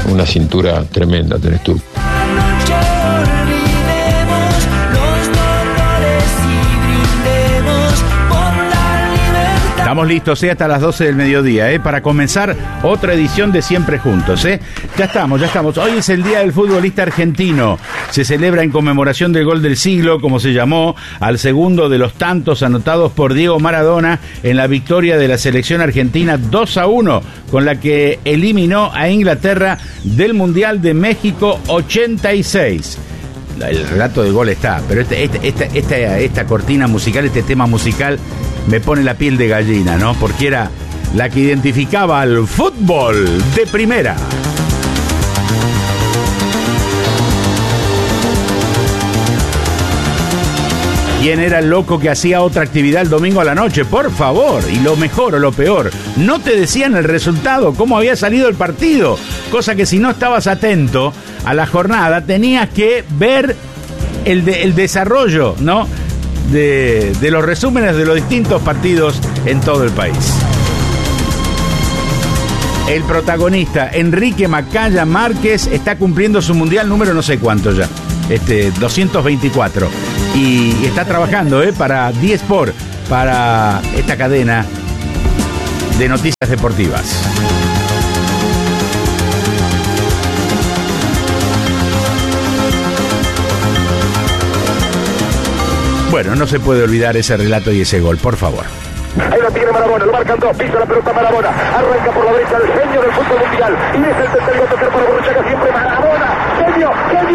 una cintura tremenda tenés tú. Estamos listos, hasta las 12 del mediodía, para comenzar otra edición de Siempre Juntos, Ya estamos. Hoy es el Día del Futbolista Argentino. Se celebra en conmemoración del gol del siglo, como se llamó, al segundo de los tantos anotados por Diego Maradona en la victoria de la selección argentina 2-1, con la que eliminó a Inglaterra del Mundial de México 86. El relato del gol está, pero esta cortina musical, este tema musical, me pone la piel de gallina, ¿no? Porque era la que identificaba al fútbol de primera. ¿Quién era el loco que hacía otra actividad el domingo a la noche? Por favor, y lo mejor o lo peor, no te decían el resultado, cómo había salido el partido, cosa que si no estabas atento a la jornada tenías que ver el desarrollo, ¿no?, de los resúmenes de los distintos partidos en todo el país. El protagonista, Enrique Macaya Márquez, está cumpliendo su mundial número no sé cuánto ya, 224, y está trabajando para D-Sport, para esta cadena de noticias deportivas. Bueno, no se puede olvidar ese relato y ese gol, por favor. Ahí lo tiene Maradona, lo marcan dos, pisa la pelota Maradona, arranca por la derecha el genio del fútbol mundial, y es el tercero a tocar para Borruchaga, siempre Maradona, genio,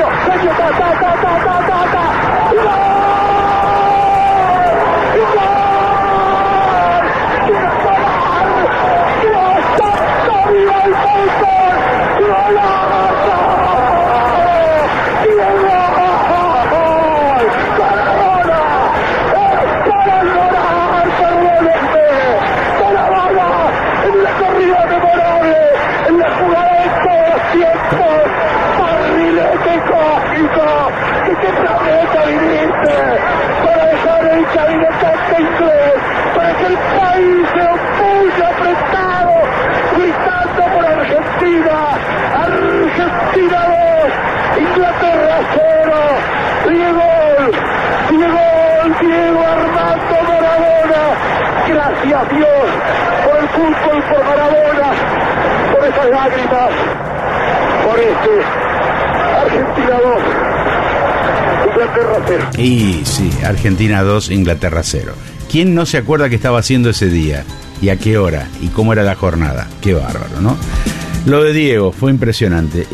Diego Armando Maradona. Gracias Dios por el fútbol, por Maradona, por esas lágrimas, por Argentina 2, Inglaterra 0. Y sí, Argentina 2, Inglaterra 0. ¿Quién no se acuerda qué estaba haciendo ese día? ¿Y a qué hora? ¿Y cómo era la jornada? Qué bárbaro, ¿no? Lo de Diego fue impresionante.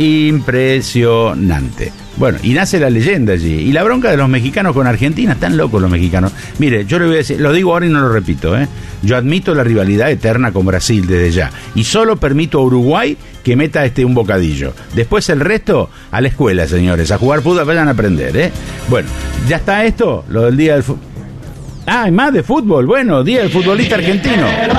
Bueno, y nace la leyenda allí. Y la bronca de los mexicanos con Argentina, están locos los mexicanos. Mire, yo le voy a decir, lo digo ahora y no lo repito, Yo admito la rivalidad eterna con Brasil desde ya. Y solo permito a Uruguay que meta un bocadillo. Después el resto, a la escuela, señores. A jugar fútbol, vayan a aprender, Bueno, ya está esto, lo del día del fútbol. Ah, hay más de fútbol. Bueno, Día del Futbolista Argentino.